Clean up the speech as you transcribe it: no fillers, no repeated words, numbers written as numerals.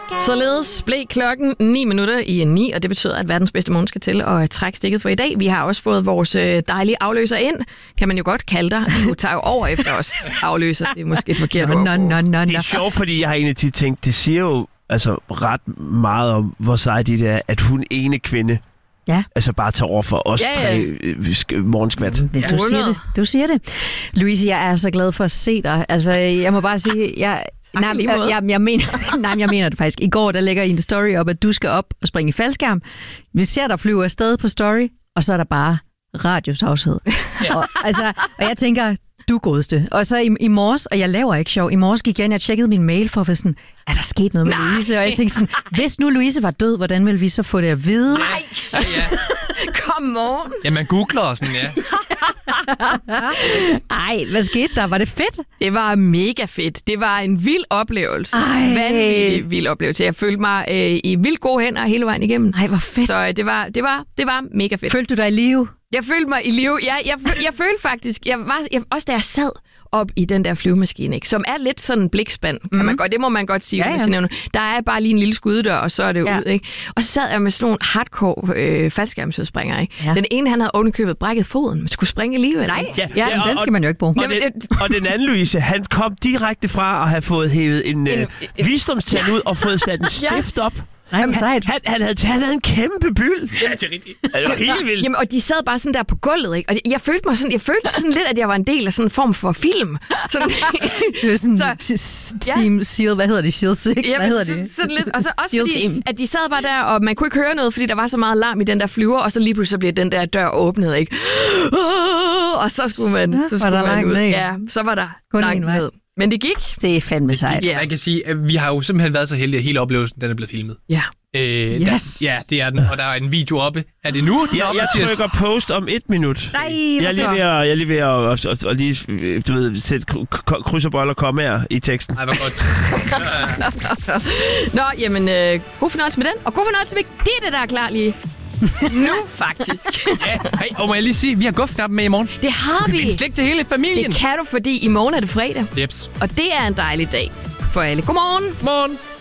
Således blev klokken 9:09, og det betyder, at verdens bedste morgen skal til at trække stikket for i dag. Vi har også fået vores dejlige afløser ind, kan man jo godt kalde dig. Du tager jo over efter os, afløser. Det er måske et forkert ord. Det er sjovt, fordi jeg har egentlig tit tænkt, det siger jo altså ret meget om, hvor sej det er, at hun ene kvinde altså bare tager over for os tre morgenskvat. Du siger det. Louise, jeg er så glad for at se dig. Altså, jeg må bare sige, jeg mener det faktisk. I går, der lægger I en story op, at du skal op og springe i faldskærm. Vi ser dig flyve afsted på story, og så er der bare radiotavshed. Og jeg tænker, du godeste. Og så i morges, og jeg laver ikke sjov, i morges gik jeg tjekkede min mail for at få sådan, er der sket noget med Louise? Og jeg tænkte sådan, hvis nu Louise var død, hvordan ville vi så få det at vide? Nej! Come on! Ja, man googler og sådan, Ej, hvad skete der? Var det fedt? Det var mega fedt. Det var en vild oplevelse. Vanvittig vild oplevelse. Jeg følte mig i vildt gode hænder hele vejen igennem. Ej, hvor fedt. Så det var mega fedt. Følte du dig i live? Jeg følte mig i live. Jeg følte faktisk, også da jeg sad op i den der flyvemaskine, ikke, som er lidt sådan en blikspand, kan man godt, det må man godt sige. Ja. Der er bare lige en lille skuddør, og så er det ud, ikke? Og så sad jeg med sådan nogle hardcore faldskærmsudspringere, ikke? Ja. Den ene, han havde ovenikøbet brækket foden, men skulle springe alligevel. Nej, den skal man jo ikke bruge. Og den anden, Louise, han kom direkte fra at have fået hævet en visdomstand ud og fået sat en stift op. Nej, han havde en kæmpe byld. Ja, det er rigtigt. Det var helt vildt. Jamen, og de sad bare sådan der på gulvet, ikke? Og jeg følte sådan lidt, at jeg var en del af sådan en form for film. Sådan, det var sådan Team Seal, hvad hedder det? Shield 6? Hvad hedder det? Sådan lidt. Og så også fordi, at de sad bare der, og man kunne ikke høre noget, fordi der var så meget larm i den der flyver, og så lige pludselig blev den der dør åbnet, ikke? Og så skulle man ud. Ja, så var der langt ned. Men det gik. Det er fandme sejt. Man kan sige, at vi har jo simpelthen været så heldige, at hele oplevelsen den er blevet filmet. Ja. Yes. Det er den. Og der er en video oppe. Er det nu? Jeg trykker post om 1 minut. Nej, jeg er lige ved at lige, du ved, sætte kryds og bold og kommaer i teksten. Nej, hvor godt. Nå, jamen, god fornøjelse med den. Og god fornøjelse med det, der er klar lige. Nu, faktisk. Og må jeg lige sige, vi har gufknappen med i morgen. Det har vi. Vi slik til hele familien. Det kan du, fordi i morgen er det fredag. Jeps. Og det er en dejlig dag for alle. Godmorgen. Morgen.